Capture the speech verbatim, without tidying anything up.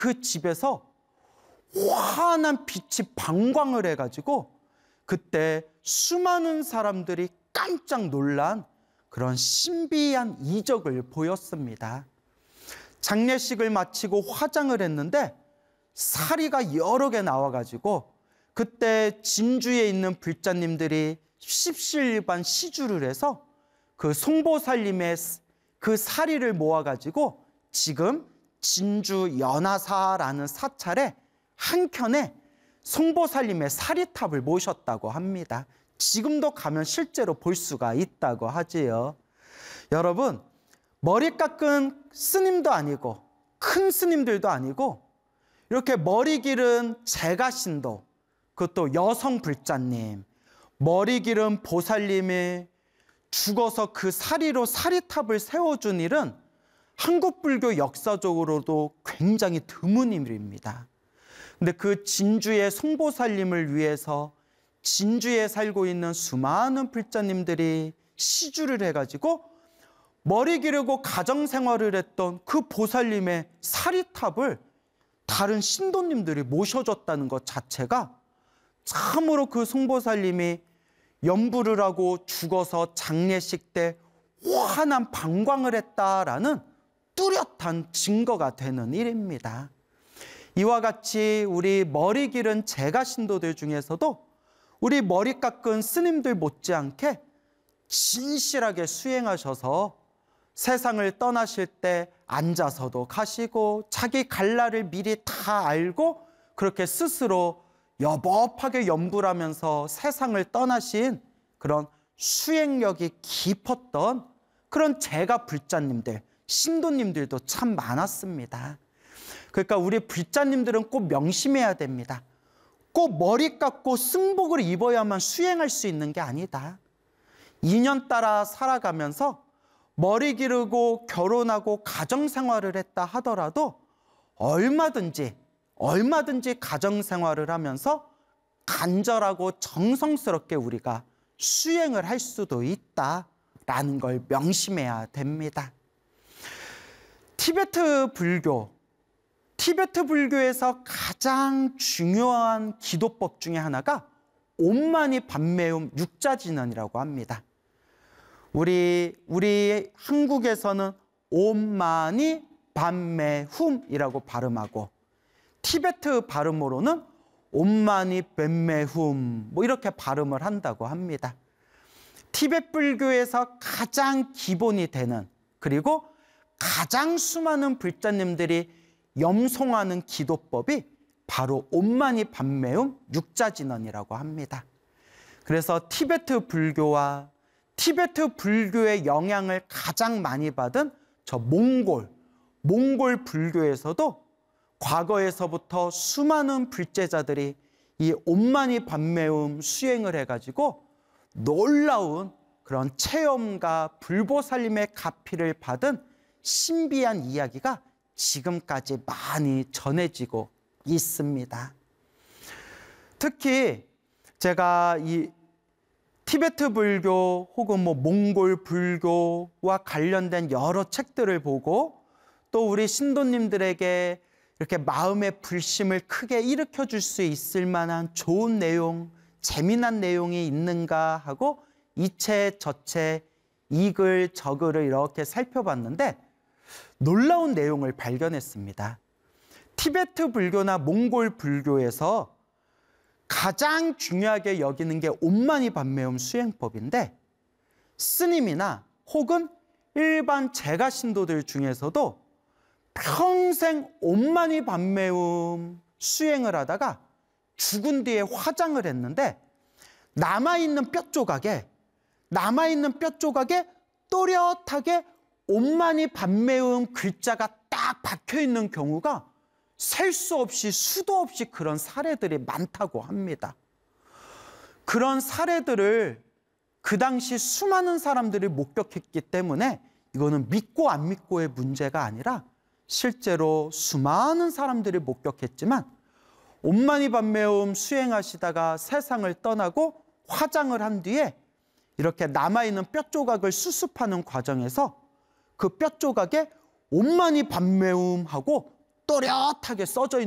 그 집에서 환한 빛이 방광을 해가지고 그때 수많은 사람들이 깜짝 놀란 그런 신비한 이적을 보였습니다. 장례식을 마치고 화장을 했는데 사리가 여러 개 나와가지고 그때 진주에 있는 불자님들이 십시일반 시주를 해서 그 송보살님의 그 사리를 모아가지고 지금 진주 연화사라는 사찰에 한켠에 송보살님의 사리탑을 모셨다고 합니다. 지금도 가면 실제로 볼 수가 있다고 하지요. 여러분, 머리 깎은 스님도 아니고 큰 스님들도 아니고 이렇게 머리 기른 제가신도, 그것도 여성 불자님, 머리 기른 보살님이 죽어서 그 사리로 사리탑을 세워준 일은 한국 불교 역사적으로도 굉장히 드문 일입니다. 근데 그 진주의 송보살님을 위해서 진주에 살고 있는 수많은 불자님들이 시주를 해가지고 머리 기르고 가정생활을 했던 그 보살님의 사리탑을 다른 신도님들이 모셔줬다는 것 자체가 참으로 그 송보살님이 염불을 하고 죽어서 장례식 때 환한 방광을 했다라는 뚜렷한 증거가 되는 일입니다. 이와 같이 우리 머리 기른 제가신도들 중에서도 우리 머리 깎은 스님들 못지않게 진실하게 수행하셔서 세상을 떠나실 때 앉아서도 가시고 자기 갈 날을 미리 다 알고 그렇게 스스로 여법하게 염불하면서 세상을 떠나신 그런 수행력이 깊었던 그런 제가 불자님들, 신도님들도 참 많았습니다. 그러니까 우리 불자님들은 꼭 명심해야 됩니다. 꼭 머리 깎고 승복을 입어야만 수행할 수 있는 게 아니다. 인연 따라 살아가면서 머리 기르고 결혼하고 가정생활을 했다 하더라도 얼마든지 얼마든지 가정생활을 하면서 간절하고 정성스럽게 우리가 수행을 할 수도 있다라는 걸 명심해야 됩니다. 티베트 불교, 티베트 불교에서 가장 중요한 기도법 중에 하나가 옴마니 밤매움 육자진언이라고 합니다. 우리, 우리 한국에서는 옴마니 밤매훔이라고 발음하고 티베트 발음으로는 옴마니 뱀매훔 뭐 이렇게 발음을 한다고 합니다. 티베트 불교에서 가장 기본이 되는, 그리고 가장 수많은 불자님들이 염송하는 기도법이 바로 옴마니 밤매움 육자진언이라고 합니다. 그래서 티베트 불교와 티베트 불교의 영향을 가장 많이 받은 저 몽골, 몽골 불교에서도 과거에서부터 수많은 불제자들이 이 옴마니 밤매움 수행을 해가지고 놀라운 그런 체험과 불보살님의 가피를 받은 신비한 이야기가 지금까지 많이 전해지고 있습니다. 특히 제가 이 티베트 불교 혹은 뭐 몽골 불교와 관련된 여러 책들을 보고 또 우리 신도님들에게 이렇게 마음의 불심을 크게 일으켜 줄 수 있을 만한 좋은 내용, 재미난 내용이 있는가 하고 이책 저책 이글 저글을 이렇게 살펴봤는데 놀라운 내용을 발견했습니다. 티베트 불교나 몽골 불교에서 가장 중요하게 여기는 게 옴마니 밤매움 수행법인데 스님이나 혹은 일반 제가 신도들 중에서도 평생 옴마니 밤매움 수행을 하다가 죽은 뒤에 화장을 했는데 남아있는 뼈 조각에 남아있는 뼈 조각에 또렷하게 옴마니 밤매움 글자가 딱 박혀있는 경우가 셀 수 없이 수도 없이 그런 사례들이 많다고 합니다. 그런 사례들을 그 당시 수많은 사람들이 목격했기 때문에 이거는 믿고 안 믿고의 문제가 아니라 실제로 수많은 사람들이 목격했지만 옴마니 밤매움 수행하시다가 세상을 떠나고 화장을 한 뒤에 이렇게 남아있는 뼈 조각을 수습하는 과정에서 그 뼈 조각에 옴마니 밤매움 하고 또렷하게 써져 있는